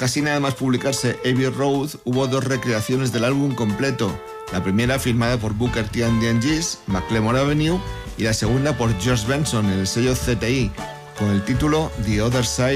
casi nada más publicarse Abbey Road, hubo 2 recreaciones del álbum completo. La primera firmada por Booker T and the M.G.s, McLemore Avenue, y la segunda por George Benson en el sello CTI, con el título The Other Side